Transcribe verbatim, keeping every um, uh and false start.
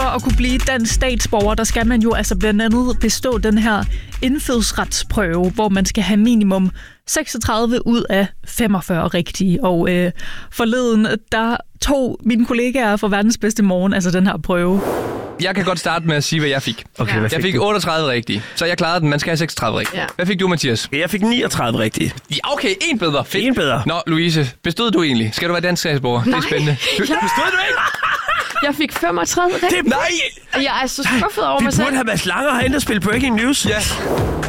for at kunne blive dansk statsborger, der skal man jo altså blandt andet bestå den her indfødsretsprøve, hvor man skal have minimum seksogtredive ud af femogfyrre rigtige. Og øh, forleden, der tog mine kollegaer fra Verdens Bedste Morgen altså den her prøve. Jeg kan godt starte med at sige, hvad jeg fik. Okay, hvad fik jeg fik du? otteogtredive rigtige, så jeg klarede den. Man skal have seksogtredive rigtige. Ja. Hvad fik du, Mathias? Jeg fik niogtredive rigtige. Ja, okay, en bedre. Fedt. En bedre. Nå, Louise, bestod du egentlig? Skal du være dansk statsborger? Det er spændende. Ja. Bestod du ikke? Jeg fik femogtredive rigtigt. Det, nej! Jeg er så skuffet over Vi mig selv. burde have været Langer herinde og spille Breaking News. Ja.